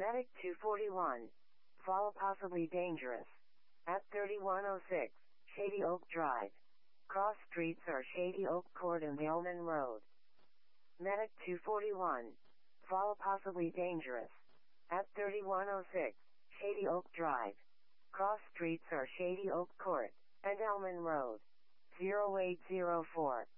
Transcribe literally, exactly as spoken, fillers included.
Medic two forty-one. Fall possibly dangerous. At thirty-one oh six, Shady Oak Drive. Cross streets are Shady Oak Court and Hillman Road. Medic two forty-one. Fall possibly dangerous. At thirty-one oh six, Shady Oak Drive. Cross streets are Shady Oak Court and Elman Road. zero eight zero four.